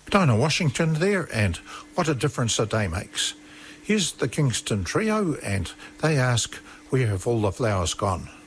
Dinah Washington there, and what a difference a day makes. Here's the Kingston Trio, and they ask, where have all the flowers gone?